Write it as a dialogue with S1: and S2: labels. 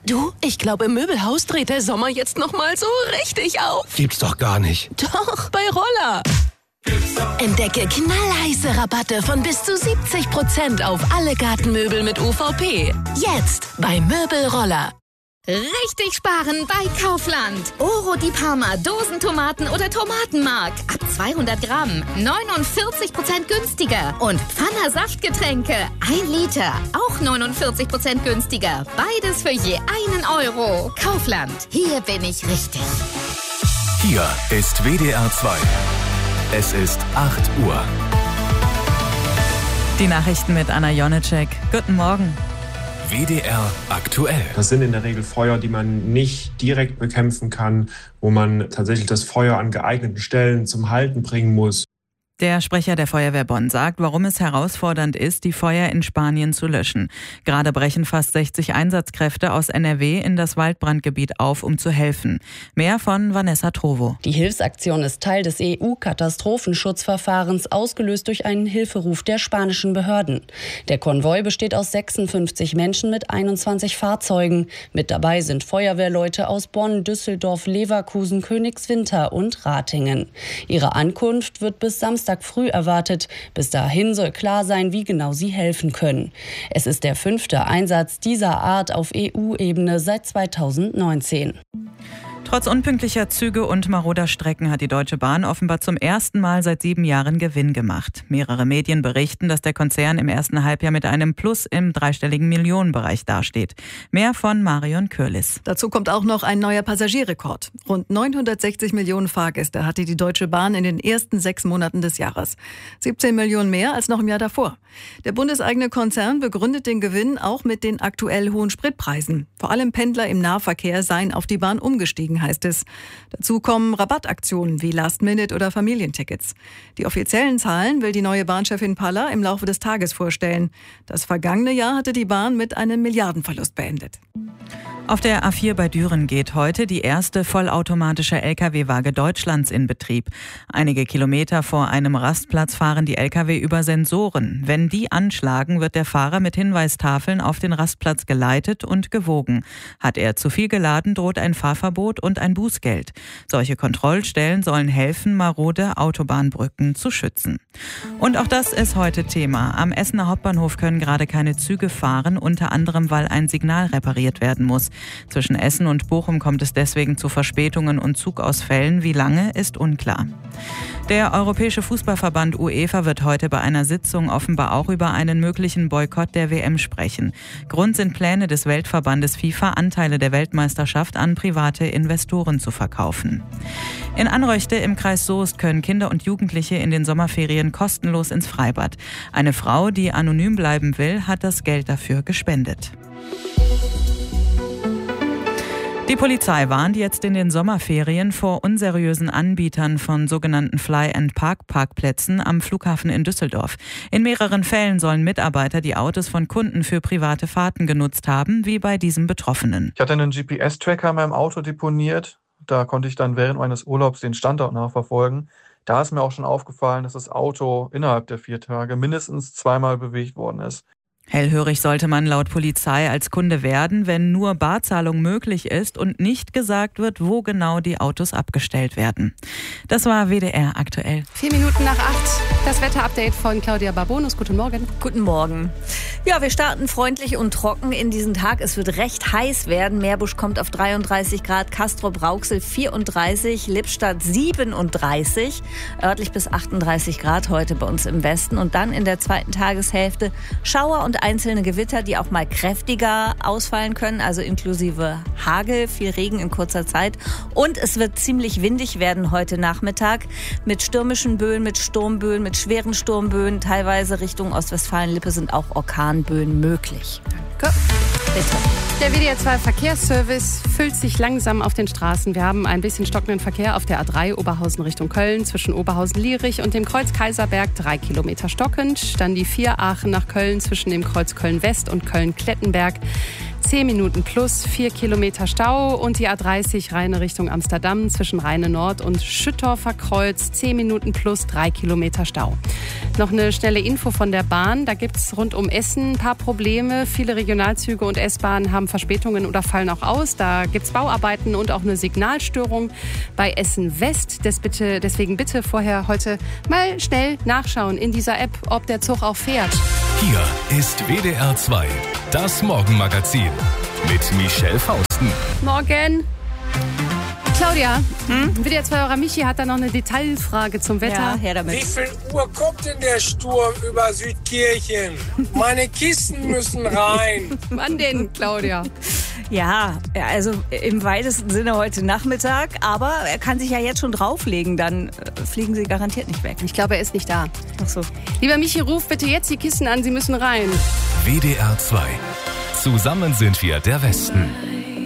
S1: Du, ich glaube, im Möbelhaus dreht der Sommer jetzt nochmal so richtig auf.
S2: Gibt's doch gar nicht.
S1: Doch, bei Roller. Entdecke knallheiße Rabatte von bis zu 70% auf alle Gartenmöbel mit UVP. Jetzt bei Möbelroller.
S3: Richtig sparen bei Kaufland. Oro di Parma, Dosentomaten oder Tomatenmark. Ab 200 Gramm 49% günstiger. Und Pfanner Saftgetränke 1 Liter. Auch 49% günstiger. Beides für je 1 Euro. Kaufland. Hier bin ich richtig.
S4: Hier ist WDR 2. Es ist 8 Uhr.
S5: Die Nachrichten mit Anna Jonitschek. Guten Morgen.
S4: WDR aktuell.
S6: Das sind in der Regel Feuer, die man nicht direkt bekämpfen kann, wo man tatsächlich das Feuer an geeigneten Stellen zum Halten bringen muss.
S5: Der Sprecher der Feuerwehr Bonn sagt, warum es herausfordernd ist, die Feuer in Spanien zu löschen. Gerade brechen fast 60 Einsatzkräfte aus NRW in das Waldbrandgebiet auf, um zu helfen. Mehr von Vanessa Trovo.
S7: Die Hilfsaktion ist Teil des EU-Katastrophenschutzverfahrens, ausgelöst durch einen Hilferuf der spanischen Behörden. Der Konvoi besteht aus 56 Menschen mit 21 Fahrzeugen. Mit dabei sind Feuerwehrleute aus Bonn, Düsseldorf, Leverkusen, Königswinter und Ratingen. Ihre Ankunft wird bis Samstag früh erwartet. Bis dahin soll klar sein, wie genau sie helfen können. Es ist der 5. Einsatz dieser Art auf EU-Ebene seit 2019.
S5: Trotz unpünktlicher Züge und maroder Strecken hat die Deutsche Bahn offenbar zum ersten Mal seit 7 Jahren Gewinn gemacht. Mehrere Medien berichten, dass der Konzern im ersten Halbjahr mit einem Plus im dreistelligen Millionenbereich dasteht. Mehr von Marion Kürlis.
S8: Dazu kommt auch noch ein neuer Passagierrekord. Rund 960 Millionen Fahrgäste hatte die Deutsche Bahn in den ersten 6 Monaten des Jahres. 17 Millionen mehr als noch im Jahr davor. Der bundeseigene Konzern begründet den Gewinn auch mit den aktuell hohen Spritpreisen. Vor allem Pendler im Nahverkehr seien auf die Bahn umgestiegen, heißt es. Dazu kommen Rabattaktionen wie Last-Minute- oder Familientickets. Die offiziellen Zahlen will die neue Bahnchefin Palla im Laufe des Tages vorstellen. Das vergangene Jahr hatte die Bahn mit einem Milliardenverlust beendet.
S5: Auf der A4 bei Düren geht heute die erste vollautomatische Lkw-Waage Deutschlands in Betrieb. Einige Kilometer vor einem Rastplatz fahren die Lkw über Sensoren. Wenn die anschlagen, wird der Fahrer mit Hinweistafeln auf den Rastplatz geleitet und gewogen. Hat er zu viel geladen, droht ein Fahrverbot und ein Bußgeld. Solche Kontrollstellen sollen helfen, marode Autobahnbrücken zu schützen. Und auch das ist heute Thema. Am Essener Hauptbahnhof können gerade keine Züge fahren, unter anderem, weil ein Signal repariert werden muss. Zwischen Essen und Bochum kommt es deswegen zu Verspätungen und Zugausfällen. Wie lange, ist unklar. Der Europäische Fußballverband UEFA wird heute bei einer Sitzung offenbar auch über einen möglichen Boykott der WM sprechen. Grund sind Pläne des Weltverbandes FIFA, Anteile der Weltmeisterschaft an private Investoren zu verkaufen. In Anröchte im Kreis Soest können Kinder und Jugendliche in den Sommerferien kostenlos ins Freibad. Eine Frau, die anonym bleiben will, hat das Geld dafür gespendet. Die Polizei warnt jetzt in den Sommerferien vor unseriösen Anbietern von sogenannten Fly-and-Park-Parkplätzen am Flughafen in Düsseldorf. In mehreren Fällen sollen Mitarbeiter die Autos von Kunden für private Fahrten genutzt haben, wie bei diesem Betroffenen.
S9: Ich hatte einen GPS-Tracker in meinem Auto deponiert. Da konnte ich dann während meines Urlaubs den Standort nachverfolgen. Da ist mir auch schon aufgefallen, dass das Auto innerhalb der 4 Tage mindestens 2-mal bewegt worden ist.
S5: Hellhörig sollte man laut Polizei als Kunde werden, wenn nur Barzahlung möglich ist und nicht gesagt wird, wo genau die Autos abgestellt werden. Das war WDR aktuell.
S10: 4 Minuten nach 8. Das Wetterupdate von Claudia Barbonus. Guten Morgen.
S11: Guten Morgen. Ja, wir starten freundlich und trocken in diesen Tag. Es wird recht heiß werden. Meerbusch kommt auf 33 Grad, Castrop-Rauxel 34, Lippstadt 37, örtlich bis 38 Grad heute bei uns im Westen. Und dann in der zweiten Tageshälfte Schauer und einzelne Gewitter, die auch mal kräftiger ausfallen können, also inklusive Hagel, viel Regen in kurzer Zeit. Und es wird ziemlich windig werden heute Nachmittag mit stürmischen Böen, mit Sturmböen, mit schweren Sturmböen. Teilweise Richtung Ostwestfalen-Lippe sind auch Orkanböen möglich.
S10: Danke. Bitte. Der WDR 2 Verkehrsservice füllt sich langsam auf den Straßen. Wir haben ein bisschen stockenden Verkehr auf der A3 Oberhausen Richtung Köln zwischen Oberhausen-Lierich und dem Kreuz Kaiserberg 3 Kilometer stockend. Dann die 4 Aachen nach Köln zwischen dem Kreuz Köln-West und Köln-Klettenberg 10 Minuten plus 4 Kilometer Stau und die A30 Rheine Richtung Amsterdam zwischen Rheine Nord und Schüttorfer Kreuz 10 Minuten plus 3 Kilometer Stau. Noch eine schnelle Info von der Bahn. Da gibt es rund um Essen ein paar Probleme. Viele Regionalzüge und S-Bahnen haben Verspätungen oder fallen auch aus. Da gibt es Bauarbeiten und auch eine Signalstörung bei Essen West. Deswegen bitte vorher heute mal schnell nachschauen in dieser App, ob der Zug auch fährt.
S4: Hier ist WDR 2, das Morgenmagazin mit Michelle Fausten.
S10: Morgen. Claudia, WDR 2 Michi hat da noch eine Detailfrage zum Wetter.
S11: Ja, her damit.
S2: Wie viel Uhr kommt denn der Sturm über Südkirchen? Meine Kisten müssen rein.
S10: Wann denn, Claudia?
S11: Ja, also im weitesten Sinne heute Nachmittag, aber er kann sich ja jetzt schon drauflegen, dann fliegen sie garantiert nicht weg.
S10: Ich glaube, er ist nicht da.
S11: Ach so.
S10: Lieber Michi, ruf bitte jetzt die Kisten an, sie müssen rein.
S4: WDR 2. Zusammen sind wir der Westen.